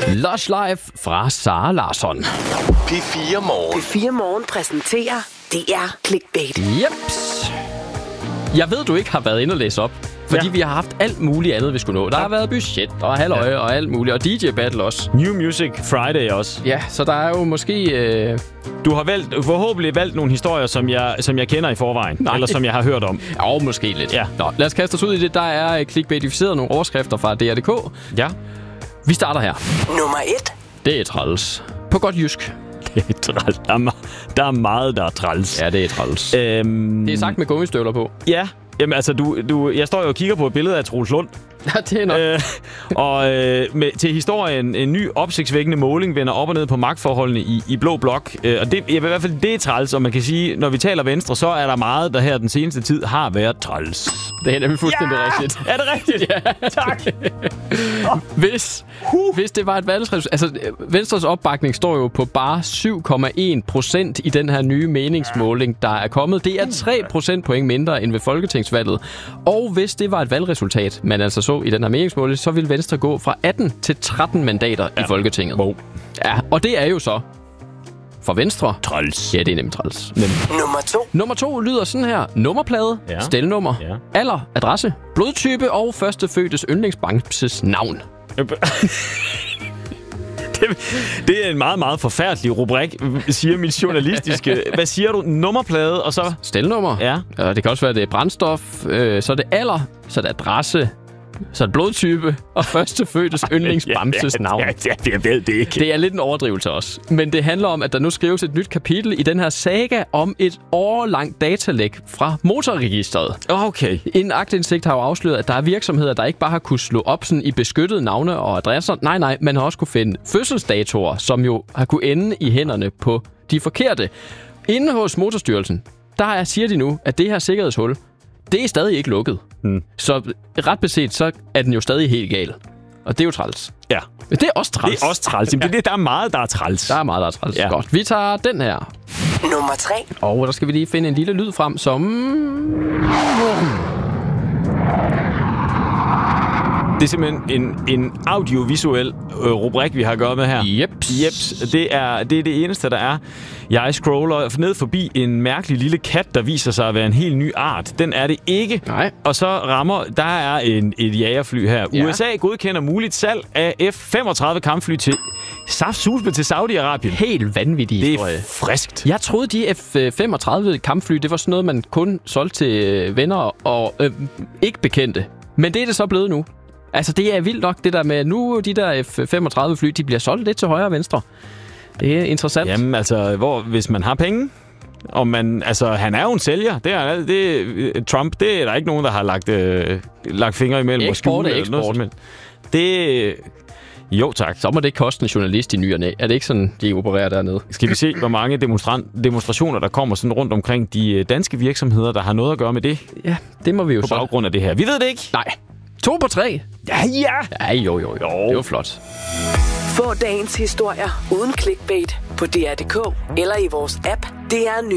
Lush Live fra Sara Larsson. P4 Morgen. P4 Morgen præsenterer DR Clickbait. Jeps. Jeg ved, du ikke har været inde og læse op, fordi vi har haft alt muligt andet, vi skulle nå. Der har været budget og halvøje og alt muligt, og DJ Battle også. New Music Friday også. Ja, så der er jo måske... Du har forhåbentlig valgt nogle historier, som jeg kender i forvejen. Nej. Eller som jeg har hørt om. Ja, måske lidt. Ja. Nå, lad os kaste os ud i det. Der er clickbaitificeret nogle overskrifter fra DR.dk. Ja. Vi starter her. Nummer 1. Det er træls. På godt jysk. Det er træls. Der er meget, der er træls. Ja, det er træls. Det er sagt med gummistøvler på. Ja. Jamen altså, jeg står jo og kigger på et billede af Troels Lund. Ja, det er nok. Til historien, en ny opsigtsvækkende måling vender op og ned på magtforholdene i Blå Blok. Og det, i hvert fald det er træls, og man kan sige, når vi taler Venstre, så er der meget, der her den seneste tid har været træls. Det er nemlig fuldstændig rigtigt. Er det rigtigt? Ja. Tak. Hvis det var et valgsresultat... Altså, Venstres opbakning står jo på bare 7,1% i den her nye meningsmåling, der er kommet. Det er 3 procentpoint mindre end ved folketingsvalget. Og hvis det var et valgresultat, man altså så i den her meningsmåling, så vil Venstre gå fra 18 til 13 mandater i Folketinget. Wow. Ja, og det er jo så for Venstre. Træls. Ja, det er nemlig træls. Nummer 2. Nummer 2 lyder sådan her. Nummerplade, stelnummer, alder, adresse, blodtype og førstefødtes yndlingsbamses navn. Det er en meget, meget forfærdelig rubrik, siger mit journalistiske. Hvad siger du? Nummerplade, og så... Stelnummer. Ja. Det kan også være, det er brændstof, så er det alder, så er det adresse, så er det blodtype og førstefødtes yndlingsbamses navn. Ja, jeg ved det ikke. Det er lidt en overdrivelse også. Men det handler om, at der nu skrives et nyt kapitel i den her saga om et årelangt datalæk fra motorregistret. Okay. En aktindsigt har jo afsløret, at der er virksomheder, der ikke bare har kunnet slå op sådan i beskyttede navne og adresser. Nej, man har også kunne finde fødselsdatoer, som jo har kunne ende i hænderne på de forkerte. Inde hos Motorstyrelsen, der siger de nu, at det her sikkerhedshul, det er stadig ikke lukket. Så ret beset, så er den jo stadig helt gal. Og det er jo træls. Ja. Men det er også træls. Det er også træls. Ja. Der er meget, der er træls. Der er meget, der er træls. Ja. Godt. Vi tager den her. Nummer 3. Og der skal vi lige finde en lille lyd frem, som... Det er simpelthen en audiovisuel rubrik, vi har at gøre med her. Jeps. Det er det eneste, der er. Jeg scroller ned forbi en mærkelig lille kat, der viser sig at være en helt ny art. Den er det ikke. Nej. Og så der er et jagerfly her. Ja. USA godkender muligt salg af F-35 kampfly til Saudi-Arabien. Helt vanvittig historie. Det er friskt. Jeg troede, de F-35 kampfly, det var sådan noget, man kun solgte til venner og ikke bekendte. Men det er det så blevet nu. Altså, det er vildt nok, det der med, nu de der F-35 fly, de bliver solgt lidt til højre og venstre. Det er interessant. Jamen, altså, hvis man har penge, og han er jo en sælger. Trump, det er der ikke nogen, der har lagt fingre imellem. Eksport. Jo, tak. Så må det koste en journalist i ny og næ. Er det ikke sådan, de opererer dernede? Skal vi se, hvor mange demonstrationer, der kommer sådan rundt omkring de danske virksomheder, der har noget at gøre med det? Ja, det må vi jo på baggrund af det her. Vi ved det ikke. Nej. 2 på 3. Ja. Jo. Det var flot. Få dagens historier uden clickbait på DR.dk eller i vores app DR Nyheder.